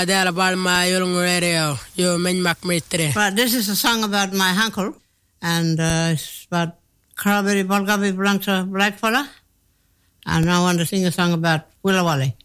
Adela Balma Yolong Radio, you men mak mitre. But this is a song about my uncle, and it's about Caraberi Balgabi belongs to black fella. And I want to sing a song about Willa Wally.